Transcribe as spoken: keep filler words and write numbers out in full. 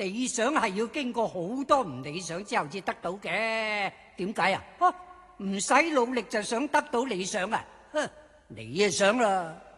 理想係要經過好多唔理想之後至得到嘅。點解啊？唔使努力就想得到理想啊？哼，你啊想啦。